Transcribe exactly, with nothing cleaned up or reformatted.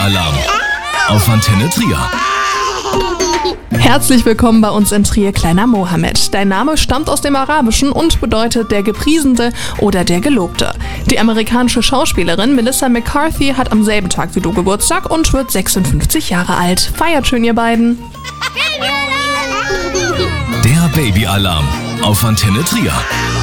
Babyalarm auf Antenne Trier. Herzlich willkommen bei uns in Trier, kleiner Mohammed. Dein Name stammt aus dem Arabischen und bedeutet der Gepriesene oder der Gelobte. Die amerikanische Schauspielerin Melissa McCarthy hat am selben Tag wie du Geburtstag und wird sechsundfünfzig Jahre alt. Feiert schön, ihr beiden. Der Babyalarm auf Antenne Trier.